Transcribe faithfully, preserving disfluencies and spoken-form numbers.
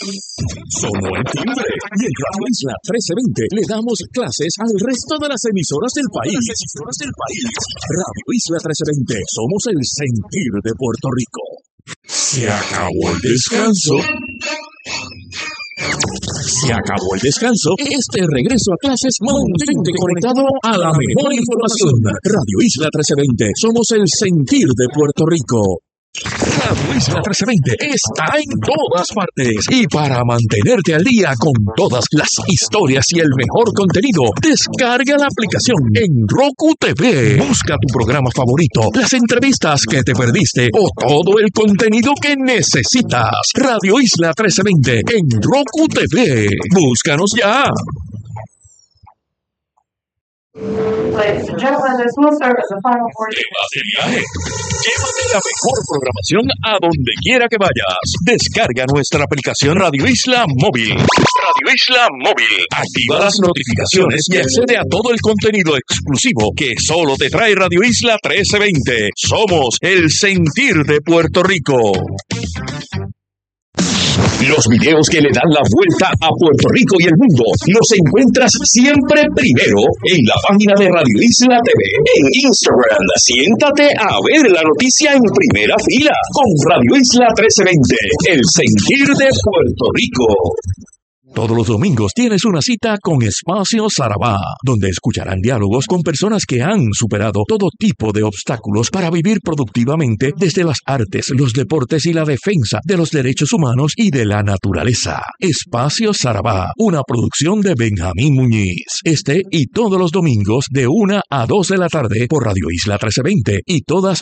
Sonó el timbre y en Radio Isla trece veinte le damos clases al resto de las emisoras del país. emisoras del país. Radio Isla trece veinte, somos el sentir de Puerto Rico. Se acabó el descanso. Se acabó el descanso. Este regreso a clases mantente conectado a la mejor información. Radio Isla trece veinte, somos el sentir de Puerto Rico. Radio Isla trece veinte está en todas partes y para mantenerte al día con todas las historias y el mejor contenido, descarga la aplicación en Roku T V. Busca tu programa favorito, las entrevistas que te perdiste o todo el contenido que necesitas. Radio Isla trece veinte en Roku T V. Búscanos ya. Ladies and gentlemen, this will serve as a final portion. De viaje. Llévate la mejor programación a donde quiera que vayas. Descarga nuestra aplicación Radio Isla Móvil. Radio Isla Móvil. Activa las notificaciones y accede a todo el contenido exclusivo que solo te trae Radio Isla trece veinte. Somos el sentir de Puerto Rico. Los videos que le dan la vuelta a Puerto Rico y el mundo los encuentras siempre primero en la página de Radio Isla T V. En Instagram, siéntate a ver la noticia en primera fila con Radio Isla trece veinte, el sentir de Puerto Rico. Todos los domingos tienes una cita con Espacio Sarabá, donde escucharán diálogos con personas que han superado todo tipo de obstáculos para vivir productivamente desde las artes, los deportes y la defensa de los derechos humanos y de la naturaleza. Espacio Sarabá, una producción de Benjamín Muñiz. Este y todos los domingos de una a dos de la tarde por Radio Isla trece veinte y todas